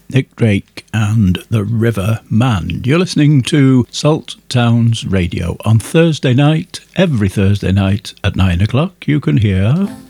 Nick Drake and the River Man. You're listening to Salt Towns Radio. On Thursday night, every Thursday night at 9 o'clock, you can hear